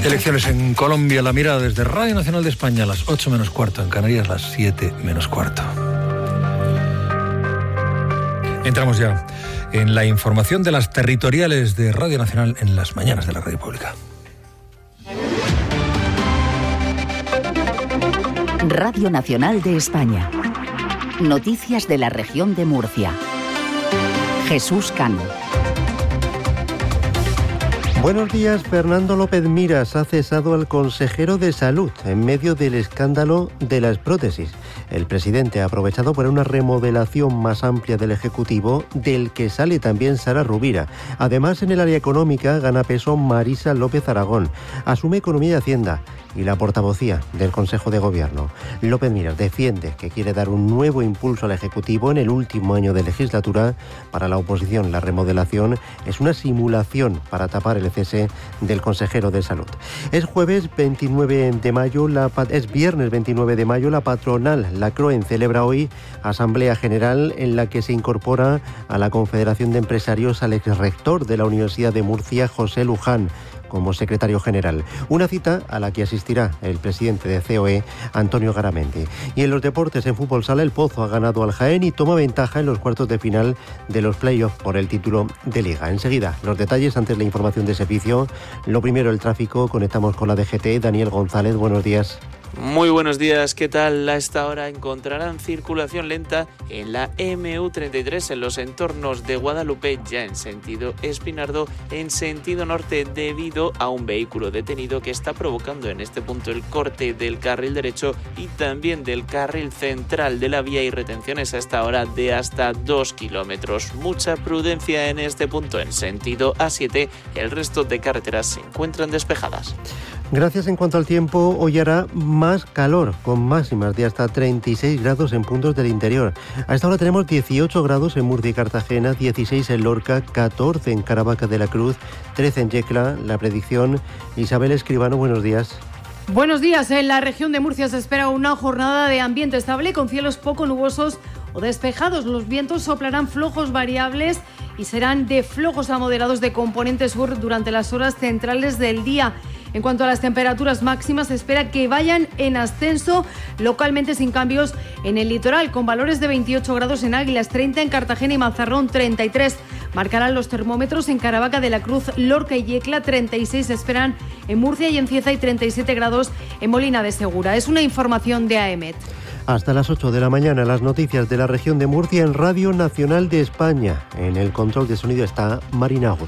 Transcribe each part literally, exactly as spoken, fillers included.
Elecciones en Colombia, la mirada desde Radio Nacional de España a las ocho menos cuarto, en Canarias las siete menos cuarto. Entramos ya en la información de las territoriales de Radio Nacional en las mañanas de la Radio Pública. Radio Nacional de España. Noticias de la región de Murcia. Jesús Cano. Buenos días. Fernando López Miras ha cesado al consejero de Salud en medio del escándalo de las prótesis. El presidente ha aprovechado para una remodelación más amplia del Ejecutivo, del que sale también Sara Rubira. Además, en el área económica gana peso Marisa López Aragón. Asume Economía y Hacienda y la portavocía del Consejo de Gobierno. López Miras defiende que quiere dar un nuevo impulso al Ejecutivo en el último año de legislatura. Para la oposición, la remodelación es una simulación para tapar el cese del consejero de Salud. Es jueves veintinueve de mayo, la, es viernes veintinueve de mayo, la patronal, la CROEN, celebra hoy Asamblea General en la que se incorpora a la Confederación de Empresarios al exrector de la Universidad de Murcia, José Luján, como secretario general. Una cita a la que asistirá el presidente de C O E, Antonio Garamendi. Y en los deportes, en fútbol sala, el Pozo ha ganado al Jaén y toma ventaja en los cuartos de final de los playoffs por el título de Liga. Enseguida, los detalles, antes la información de servicio. Lo primero, el tráfico. Conectamos con la D G T. Daniel González, buenos días. Muy buenos días, ¿qué tal? A esta hora encontrarán circulación lenta en la eme u treinta y tres en los entornos de Guadalupe, ya en sentido Espinardo, en sentido norte, debido a un vehículo detenido que está provocando en este punto el corte del carril derecho y también del carril central de la vía y retenciones a esta hora de hasta dos kilómetros. Mucha prudencia en este punto en sentido A siete, el resto de carreteras se encuentran despejadas. Gracias. En cuanto al tiempo, hoy hará más calor, con máximas de hasta treinta y seis grados en puntos del interior. A esta hora tenemos dieciocho grados en Murcia y Cartagena, dieciséis en Lorca, catorce en Caravaca de la Cruz, trece en Yecla. La predicción, Isabel Escribano, buenos días. Buenos días. En la región de Murcia se espera una jornada de ambiente estable con cielos poco nubosos o despejados. Los vientos soplarán flojos variables y serán de flojos a moderados de componente sur durante las horas centrales del día. En cuanto a las temperaturas máximas, se espera que vayan en ascenso, localmente sin cambios en el litoral, con valores de veintiocho grados en Águilas, treinta en Cartagena y Mazarrón, treinta y tres. Marcarán los termómetros en Caravaca de la Cruz, Lorca y Yecla, treinta y seis se esperan en Murcia y en Cieza y treinta y siete grados en Molina de Segura. Es una información de A E M E T. Hasta las ocho de la mañana, las noticias de la región de Murcia en Radio Nacional de España. En el control de sonido está Marina Agudo.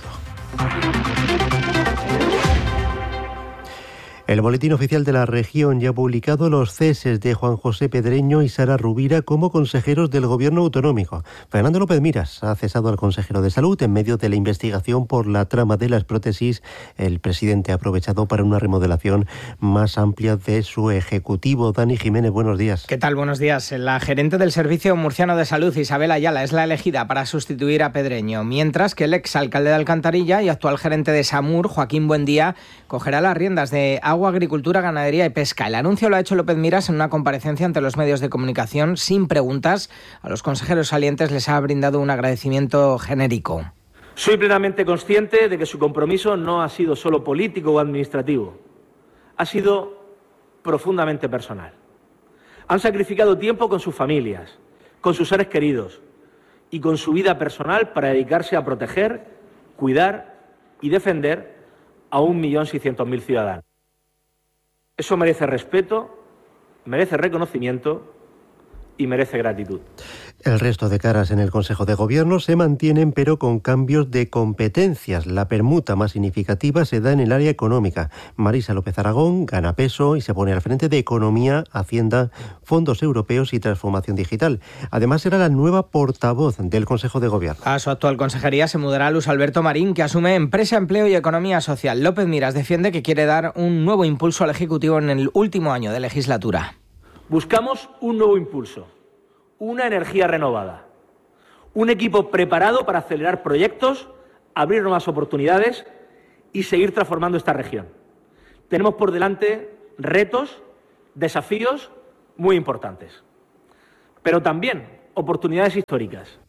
El Boletín Oficial de la Región ya ha publicado los ceses de Juan José Pedreño y Sara Rubira como consejeros del Gobierno autonómico. Fernando López Miras ha cesado al consejero de Salud en medio de la investigación por la trama de las prótesis. El presidente ha aprovechado para una remodelación más amplia de su ejecutivo. Dani Jiménez, buenos días. ¿Qué tal? Buenos días. La gerente del Servicio Murciano de Salud, Isabel Ayala, es la elegida para sustituir a Pedreño, mientras que el exalcalde de Alcantarilla y actual gerente de SAMUR, Joaquín Buendía, cogerá las riendas de Agua, Agricultura, Ganadería y Pesca. El anuncio lo ha hecho López Miras en una comparecencia ante los medios de comunicación sin preguntas. A los consejeros salientes les ha brindado un agradecimiento genérico. Soy plenamente consciente de que su compromiso no ha sido solo político o administrativo. Ha sido profundamente personal. Han sacrificado tiempo con sus familias, con sus seres queridos y con su vida personal para dedicarse a proteger, cuidar y defender a un millón seiscientos mil ciudadanos. Eso merece respeto, merece reconocimiento y merece gratitud. El resto de caras en el Consejo de Gobierno se mantienen, pero con cambios de competencias. La permuta más significativa se da en el área económica. Marisa López Aragón gana peso y se pone al frente de Economía, Hacienda, Fondos Europeos y Transformación Digital. Además, será la nueva portavoz del Consejo de Gobierno. A su actual consejería se mudará Luis Alberto Marín, que asume Empresa, Empleo y Economía Social. López Miras defiende que quiere dar un nuevo impulso al Ejecutivo en el último año de legislatura. Buscamos un nuevo impulso, una energía renovada, un equipo preparado para acelerar proyectos, abrir nuevas oportunidades y seguir transformando esta región. Tenemos por delante retos, desafíos muy importantes, pero también oportunidades históricas.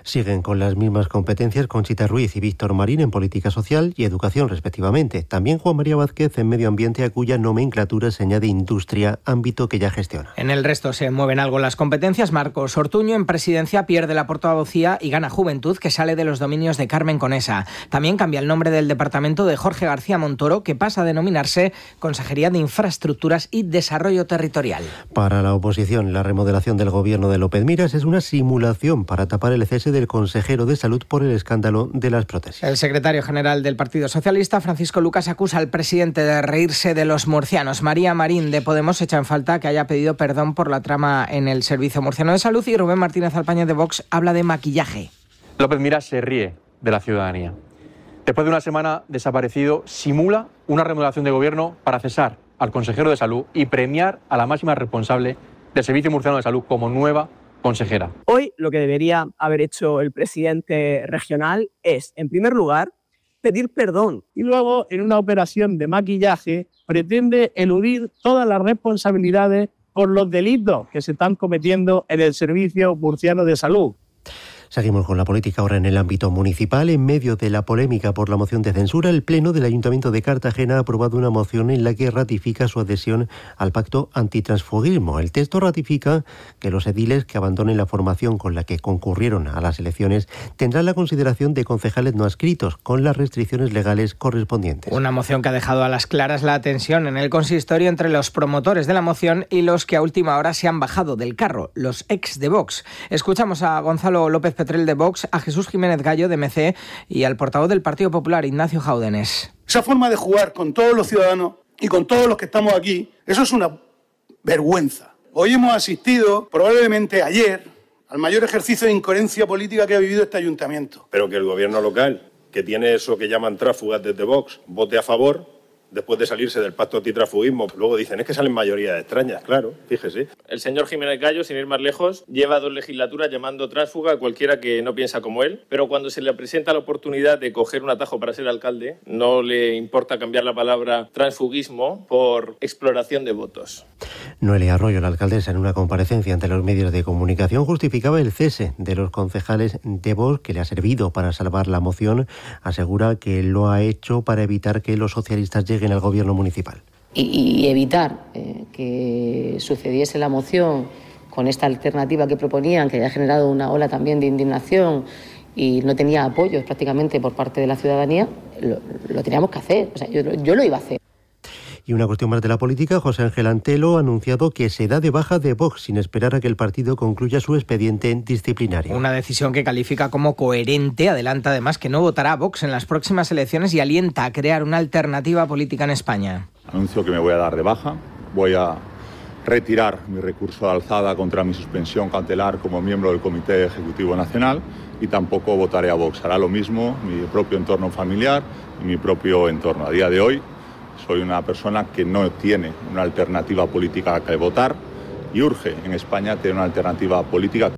Siguen con las mismas competencias Conchita Ruiz y Víctor Marín en política social y educación respectivamente. También Juan María Vázquez en medio ambiente, a cuya nomenclatura se añade industria, ámbito que ya gestiona. En el resto se mueven algo las competencias. Marcos Ortuño en presidencia pierde la portavocía y gana Juventud, que sale de los dominios de Carmen Conesa. También cambia el nombre del departamento de Jorge García Montoro, que pasa a denominarse Consejería de Infraestructuras y Desarrollo Territorial. Para la oposición, la remodelación del gobierno de López Miras es una simulación para tapar el cese del consejero de Salud por el escándalo de las prótesis. El secretario general del Partido Socialista, Francisco Lucas, acusa al presidente de reírse de los murcianos. María Marín, de Podemos, echa en falta que haya pedido perdón por la trama en el Servicio Murciano de Salud, y Rubén Martínez Alpaña, de Vox, habla de maquillaje. López Miras se ríe de la ciudadanía. Después de una semana desaparecido, simula una remodelación de gobierno para cesar al consejero de Salud y premiar a la máxima responsable del Servicio Murciano de Salud como nueva consejera. Hoy lo que debería haber hecho el presidente regional es, en primer lugar, pedir perdón. Y luego, en una operación de maquillaje, pretende eludir todas las responsabilidades por los delitos que se están cometiendo en el Servicio Murciano de Salud. Seguimos con la política ahora en el ámbito municipal. En medio de la polémica por la moción de censura, el Pleno del Ayuntamiento de Cartagena ha aprobado una moción en la que ratifica su adhesión al pacto antitransfugismo. El texto ratifica que los ediles que abandonen la formación con la que concurrieron a las elecciones tendrán la consideración de concejales no adscritos, con las restricciones legales correspondientes. Una moción que ha dejado a las claras la tensión en el consistorio entre los promotores de la moción y los que a última hora se han bajado del carro, los ex de Vox. Escuchamos a Gonzalo López Petrel, de Vox, a Jesús Jiménez Gallo, de M C, y al portavoz del Partido Popular, Ignacio Jaúdenes. Esa forma de jugar con todos los ciudadanos y con todos los que estamos aquí, eso es una vergüenza. Hoy hemos asistido, probablemente ayer, al mayor ejercicio de incoherencia política que ha vivido este ayuntamiento. Pero que el gobierno local, que tiene eso que llaman tráfugas desde Vox, vote a favor después de salirse del pacto antitransfugismo. Luego dicen, es que salen mayorías extrañas, claro, fíjese. El señor Jiménez Gallo, sin ir más lejos, lleva dos legislaturas llamando tránsfuga a cualquiera que no piensa como él, pero cuando se le presenta la oportunidad de coger un atajo para ser alcalde, no le importa cambiar la palabra transfugismo por exploración de votos. Noelia Arroyo, la alcaldesa, en una comparecencia ante los medios de comunicación, justificaba el cese de los concejales de Vox, que le ha servido para salvar la moción. Asegura que lo ha hecho para evitar que los socialistas lleguen al gobierno municipal. Y, y evitar eh, que sucediese la moción con esta alternativa que proponían, que haya generado una ola también de indignación y no tenía apoyos prácticamente por parte de la ciudadanía, lo, lo teníamos que hacer. O sea, yo, yo lo iba a hacer. Y una cuestión más de la política, José Ángel Antelo ha anunciado que se da de baja de Vox sin esperar a que el partido concluya su expediente disciplinario. Una decisión que califica como coherente, adelanta además que no votará a Vox en las próximas elecciones y alienta a crear una alternativa política en España. Anuncio que me voy a dar de baja, voy a retirar mi recurso de alzada contra mi suspensión cautelar como miembro del Comité Ejecutivo Nacional y tampoco votaré a Vox. Hará lo mismo mi propio entorno familiar y mi propio entorno. A día de hoy soy una persona que no tiene una alternativa política que votar y urge en España tener una alternativa política.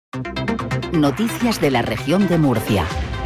Noticias de la región de Murcia.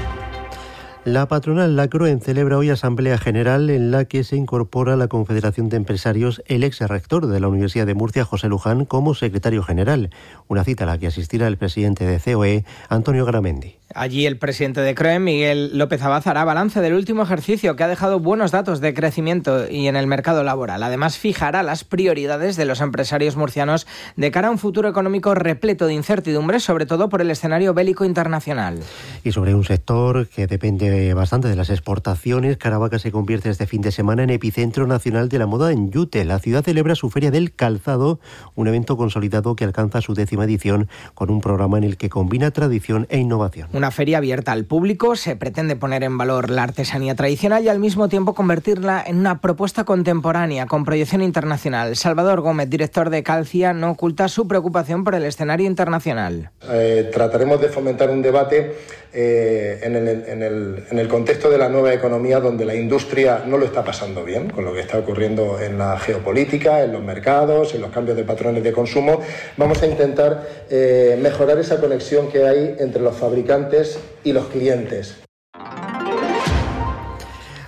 La patronal Lacroen celebra hoy Asamblea General en la que se incorpora la Confederación de Empresarios, el ex rector de la Universidad de Murcia, José Luján, como secretario general. Una cita a la que asistirá el presidente de C O E, Antonio Garamendi. Allí el presidente de CROEM, Miguel López Abad, hará balance del último ejercicio, que ha dejado buenos datos de crecimiento y en el mercado laboral. Además, fijará las prioridades de los empresarios murcianos de cara a un futuro económico repleto de incertidumbres, sobre todo por el escenario bélico internacional. Y sobre un sector que depende bastante de las exportaciones, Caravaca se convierte este fin de semana en epicentro nacional de la moda en Yute. La ciudad celebra su Feria del Calzado, un evento consolidado que alcanza su décima edición con un programa en el que combina tradición e innovación. Una feria abierta al público, se pretende poner en valor la artesanía tradicional y al mismo tiempo convertirla en una propuesta contemporánea con proyección internacional. Salvador Gómez, director de Calcia, no oculta su preocupación por el escenario internacional. Eh, trataremos de fomentar un debate eh, en, el, en, el, en el contexto de la nueva economía, donde la industria no lo está pasando bien con lo que está ocurriendo en la geopolítica, en los mercados, en los cambios de patrones de consumo. Vamos a intentar eh, mejorar esa conexión que hay entre los fabricantes y los clientes.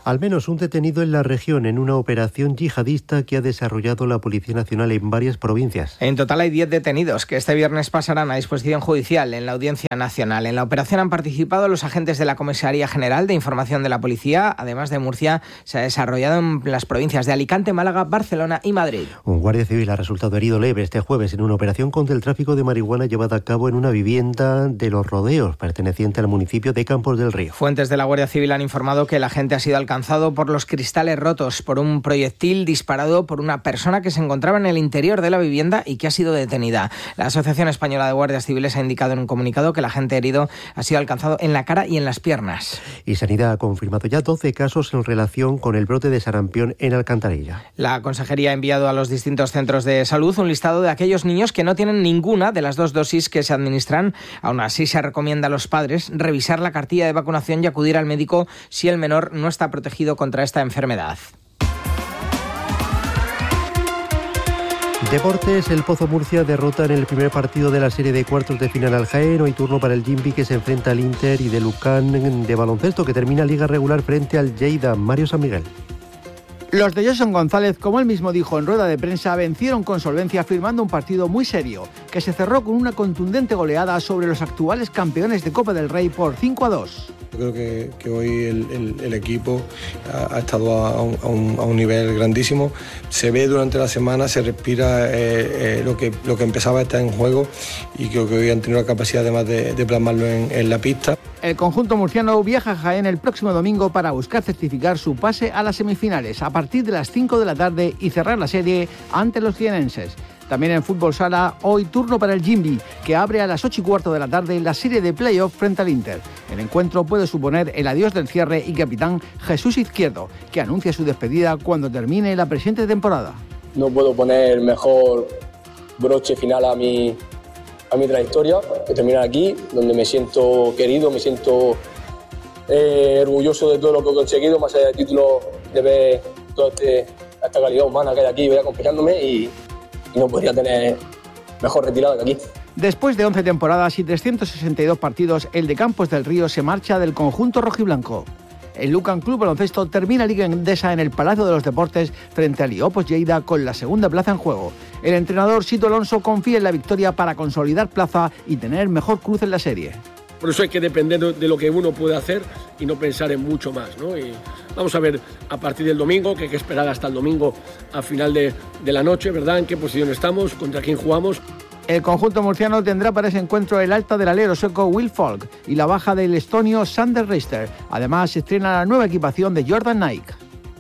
Al menos un detenido en la región en una operación yihadista que ha desarrollado la Policía Nacional en varias provincias. En total hay diez detenidos que este viernes pasarán a disposición judicial en la Audiencia Nacional. En la operación han participado los agentes de la Comisaría General de Información de la Policía. Además de Murcia, se ha desarrollado en las provincias de Alicante, Málaga, Barcelona y Madrid. Un guardia civil ha resultado herido leve este jueves en una operación contra el tráfico de marihuana llevada a cabo en una vivienda de Los Rodeos, perteneciente al municipio de Campos del Río. Fuentes de la Guardia Civil han informado que el agente ha sido alcanzado por los cristales rotos por un proyectil disparado por una persona que se encontraba en el interior de la vivienda y que ha sido detenida. La Asociación Española de Guardias Civiles ha indicado en un comunicado que el agente herido ha sido alcanzado en la cara y en las piernas. Y Sanidad ha confirmado ya doce casos en relación con el brote de sarampión en Alcantarilla. La Consejería ha enviado a los distintos centros de salud un listado de aquellos niños que no tienen ninguna de las dos dosis que se administran. Aún así, se recomienda a los padres revisar la cartilla de vacunación y acudir al médico si el menor no está protegido contra esta enfermedad. Deportes, el Pozo Murcia derrota en el primer partido de la serie de cuartos de final al Jaén. Hoy turno para el Jimbi, que se enfrenta al Inter, y de Lucán de baloncesto, que termina liga regular frente al Lleida. Mario San Miguel. Los de Jason González, como él mismo dijo en rueda de prensa, vencieron con solvencia firmando un partido muy serio, que se cerró con una contundente goleada sobre los actuales campeones de Copa del Rey por cinco a dos. Yo creo que, que hoy el, el, el equipo ha, ha estado a un, a, un, a un nivel grandísimo. Se ve durante la semana, se respira eh, eh, lo, que, lo que empezaba a estar en juego, y creo que hoy han tenido la capacidad además de, de plasmarlo en, en la pista. El conjunto murciano viaja a Jaén el próximo domingo para buscar certificar su pase a las semifinales a partir de las cinco de la tarde y cerrar la serie ante los jienenses. También en fútbol sala, hoy turno para el Jimbi, que abre a las ocho y cuarto de la tarde la serie de playoff frente al Inter. El encuentro puede suponer el adiós del cierre y capitán Jesús Izquierdo, que anuncia su despedida cuando termine la presente temporada. No puedo poner mejor broche final a mi, a mi trayectoria que terminar aquí, donde me siento querido, me siento eh, orgulloso de todo lo que he conseguido, más allá del título, de ver toda este, esta calidad humana que hay aquí, voy acompañándome y... y no podría tener mejor retirada que aquí. Después de once temporadas y trescientos sesenta y dos partidos, el de Campos del Río se marcha del conjunto rojiblanco. El Lucan Club Baloncesto termina Liga Endesa en el Palacio de los Deportes frente al Iopos Lleida con la segunda plaza en juego. El entrenador Sito Alonso confía en la victoria para consolidar plaza y tener mejor cruce en la serie. Por eso hay que depender de lo que uno puede hacer y no pensar en mucho más, ¿no? Y vamos a ver a partir del domingo, que hay que esperar hasta el domingo a final de, de la noche, ¿verdad? En qué posición estamos, contra quién jugamos. El conjunto murciano tendrá para ese encuentro el alta del alero sueco Will Falk y la baja del estonio Sander Reister. Además, se estrena la nueva equipación de Jordan Nike.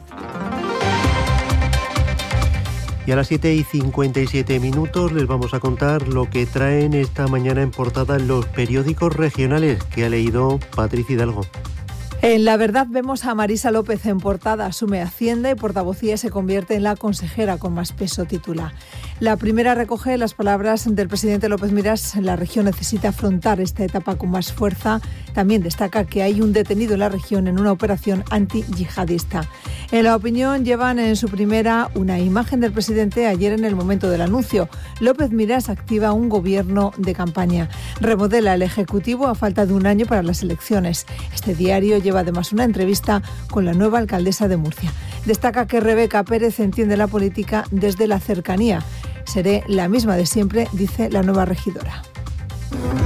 Y a las siete y cincuenta y siete minutos les vamos a contar lo que traen esta mañana en portada los periódicos regionales que ha leído Patricia Hidalgo. En La Verdad vemos a Marisa López en portada, asume Hacienda y portavocía se convierte en la consejera con más peso, titula. La primera recoge las palabras del presidente López Miras: la región necesita afrontar esta etapa con más fuerza. También destaca que hay un detenido en la región en una operación anti-yihadista. En La Opinión llevan en su primera una imagen del presidente ayer en el momento del anuncio. López Miras activa un gobierno de campaña. Remodela el Ejecutivo a falta de un año para las elecciones. Este diario lleva además una entrevista con la nueva alcaldesa de Murcia. Destaca que Rebeca Pérez entiende la política desde la cercanía. Seré la misma de siempre, dice la nueva regidora.